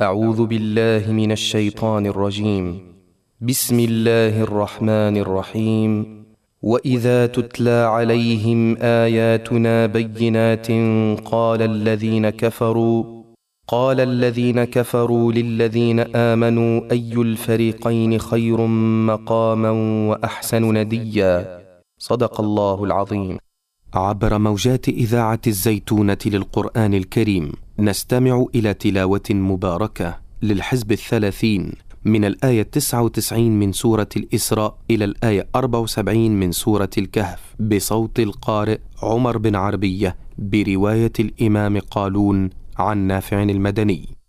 أعوذ بالله من الشيطان الرجيم. بسم الله الرحمن الرحيم. وإذا تتلى عليهم آياتنا بينات قال الذين كفروا للذين آمنوا أي الفريقين خير مقاما وأحسن نديا. صدق الله العظيم. عبر موجات إذاعة الزيتونة للقرآن الكريم نستمع إلى تلاوة مباركة للحزب 30 من الآية 99 من سورة الإسراء إلى الآية 74 من سورة الكهف بصوت القارئ عمر بن عربية برواية الإمام قالون عن نافع المدني.